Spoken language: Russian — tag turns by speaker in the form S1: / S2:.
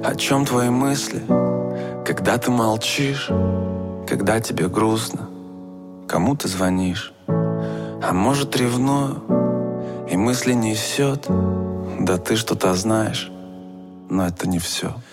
S1: О чем твои мысли, когда ты молчишь, когда тебе грустно, кому ты звонишь? А может, ревную и мысли несет, да ты что-то знаешь, но это не все.